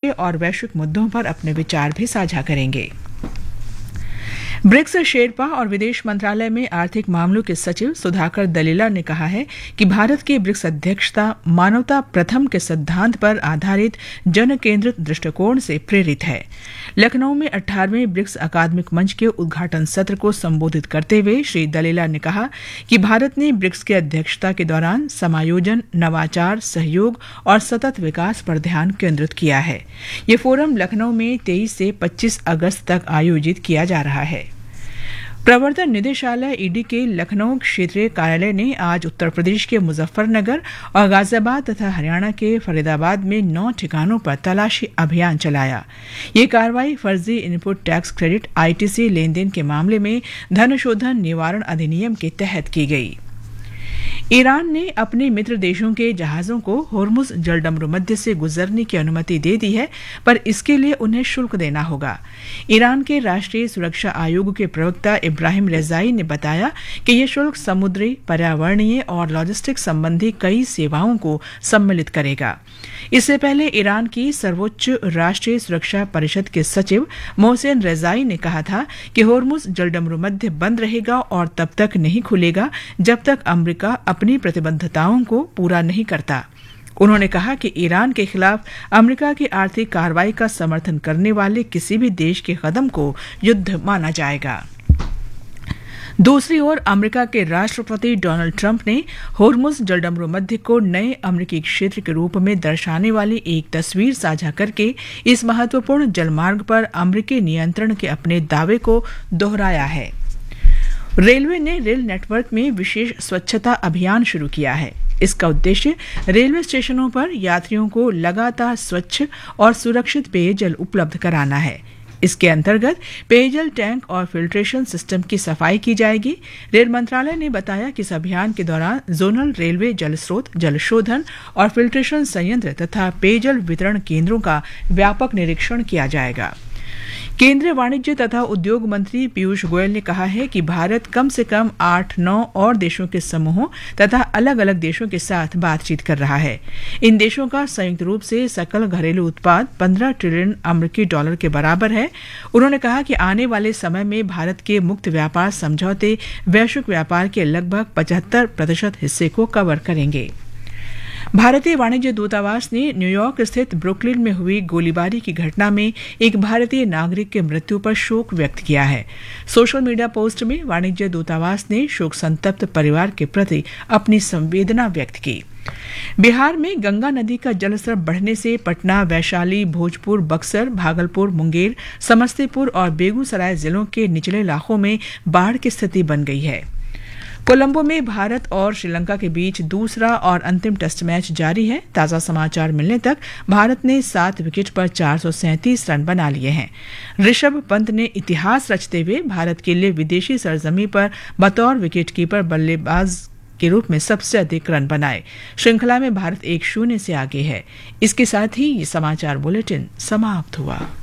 क्षेत्रीय और वैश्विक मुद्दों पर अपने विचार भी साझा करेंगे। ब्रिक्स शेरपा और विदेश मंत्रालय में आर्थिक मामलों के सचिव सुधाकर दलीला ने कहा है कि भारत की ब्रिक्स अध्यक्षता मानवता प्रथम के सिद्धांत पर आधारित जन केंद्रित दृष्टिकोण से प्रेरित है। लखनऊ में 18वें ब्रिक्स अकादमिक मंच के उद्घाटन सत्र को संबोधित करते हुए श्री दलीला ने कहा कि भारत ने ब्रिक्स की अध्यक्षता के दौरान समायोजन, नवाचार, सहयोग और सतत विकास पर ध्यान केंद्रित किया है। ये फोरम लखनऊ में 23 से 25 अगस्त तक आयोजित किया जा रहा है। प्रवर्तन निदेशालय ईडी के लखनऊ क्षेत्रीय कार्यालय ने आज उत्तर प्रदेश के मुजफ्फरनगर और गाजियाबाद तथा हरियाणा के फरीदाबाद में 9 ठिकानों पर तलाशी अभियान चलाया। ये कार्रवाई फर्जी इनपुट टैक्स क्रेडिट आईटीसी लेन देन के मामले में धन शोधन निवारण अधिनियम के तहत की गई। ईरान ने अपने मित्र देशों के जहाजों को होर्मुज जलडमरू मध्य से गुजरने की अनुमति दे दी है, पर इसके लिए उन्हें शुल्क देना होगा। ईरान के राष्ट्रीय सुरक्षा आयोग के प्रवक्ता इब्राहिम रेजाई ने बताया कि यह शुल्क समुद्री, पर्यावरणीय और लॉजिस्टिक संबंधी कई सेवाओं को सम्मिलित करेगा। इससे पहले ईरान की सर्वोच्च राष्ट्रीय सुरक्षा परिषद के सचिव मोहसेन रेजाई ने कहा था कि होर्मुज जलडमरू मध्य बंद रहेगा और तब तक नहीं खुलेगा जब तक अमेरिका अपनी प्रतिबद्धताओं को पूरा नहीं करता। उन्होंने कहा कि ईरान के खिलाफ अमेरिका की आर्थिक कार्रवाई का समर्थन करने वाले किसी भी देश के कदम को युद्ध माना जाएगा। दूसरी ओर अमेरिका के राष्ट्रपति डोनाल्ड ट्रंप ने होर्मुज जलडमरू मध्य को नए अमेरिकी क्षेत्र के रूप में दर्शाने वाली एक तस्वीर साझा करके इस महत्वपूर्ण जलमार्ग पर अमेरिकी नियंत्रण के अपने दावे को दोहराया है। रेलवे ने रेल नेटवर्क में विशेष स्वच्छता अभियान शुरू किया है। इसका उद्देश्य रेलवे स्टेशनों पर यात्रियों को लगातार स्वच्छ और सुरक्षित पेयजल उपलब्ध कराना है। इसके अंतर्गत पेयजल टैंक और फिल्ट्रेशन सिस्टम की सफाई की जाएगी। रेल मंत्रालय ने बताया कि इस अभियान के दौरान जोनल रेलवे जल स्रोत, जल शोधन और फिल्ट्रेशन संयंत्र तथा पेयजल वितरण केंद्रों का व्यापक निरीक्षण किया जाएगा। केंद्रीय वाणिज्य तथा उद्योग मंत्री पीयूष गोयल ने कहा है कि भारत कम से कम 8-9 और देशों के समूहों तथा अलग अलग देशों के साथ बातचीत कर रहा है। इन देशों का संयुक्त रूप से सकल घरेलू उत्पाद 15 ट्रिलियन अमेरिकी डॉलर के बराबर है। उन्होंने कहा कि आने वाले समय में भारत के मुक्त व्यापार समझौते वैश्विक व्यापार के लगभग 75% हिस्से को कवर करेंगे। भारतीय वाणिज्य दूतावास ने न्यूयॉर्क स्थित ब्रुकलिन में हुई गोलीबारी की घटना में एक भारतीय नागरिक की मृत्यु पर शोक व्यक्त किया है। सोशल मीडिया पोस्ट में वाणिज्य दूतावास ने शोक संतप्त परिवार के प्रति अपनी संवेदना व्यक्त की। बिहार में गंगा नदी का जलस्तर बढ़ने से पटना, वैशाली, भोजपुर, बक्सर, भागलपुर, मुंगेर, समस्तीपुर और बेगूसराय जिलों के निचले इलाकों में बाढ़ की स्थिति बन गई है। कोलंबो में भारत और श्रीलंका के बीच दूसरा और अंतिम टेस्ट मैच जारी है। ताजा समाचार मिलने तक भारत ने 7 विकेट पर 437 रन बना लिए हैं। ऋषभ पंत ने इतिहास रचते हुए भारत के लिए विदेशी सरजमी पर बतौर विकेटकीपर बल्लेबाज के रूप में सबसे अधिक रन बनाए। श्रृंखला में भारत 1-0 से आगे है। इसके साथ ही ये समाचार बुलेटिन समाप्त हुआ।